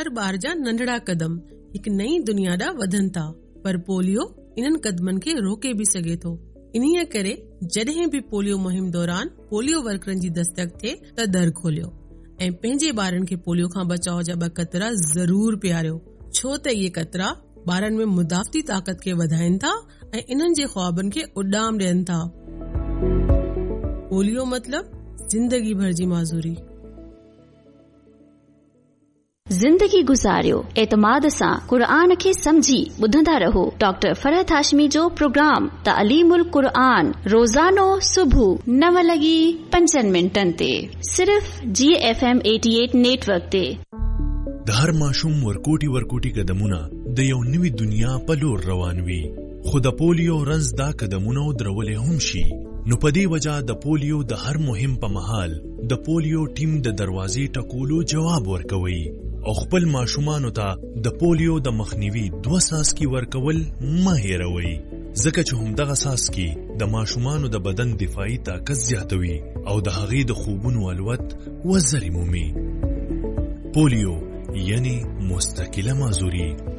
हर ॿार जा नंढड़ा कदम हिक नई दुनिया ॾांहुं वधनि था, पर पोलियो इन्हनि कदमनि खे रोके भी सघे थो। इन्हीअ करे जॾहिं भी पोलियो मुहिम दौरान पोलियो वर्करनि जी दस्तक थिए त दर खोलियो ऐं पंहिंजे ॿारनि खे पोलियो खां बचाव जा 2 कतरा ज़रूर पियारियो, छो त इहे कतरा ॿारनि में मुदाफ़ती ताक़त खे वधाइनि था ऐं इन्हनि जे ख्वाबनि खे उॾाम ॾियनि था। पोलियो मतलब जिंदगी भर जी माज़ूरी। ज़िंदगी गुज़ारियो एतमाद सां क़ुरान खे समझी ॿुधंदा रहो। डॉक्टर फरहत हाशमी जो प्रोग्राम तालीमुल क़ुरान रोज़ानो सुबुह 9:05 ते सिर्फ GFM 88 नेटवर्क ते। د هر ماشوم ورکوټي قدمونه د یو نوې دنیا په لور روان وي، خو د پولیو رنځ دا قدمونه درولې هم شي. نو په دې وجہ د پولیو د هر مهم په مهال د پولیو ټیم د دروازې ټکولو جواب ورکوي او خپل ماشومانو ته د پولیو د مخنیوي 2 څاڅکي ورکول مه هېروئ، ځکه چې همدغه څاڅکي د ماشومانو د بدن دفاعي طاقت زیاتوي او د هغې د خوبونو الوت وزرې مومي. پولیو یعنی مستقله معذوری.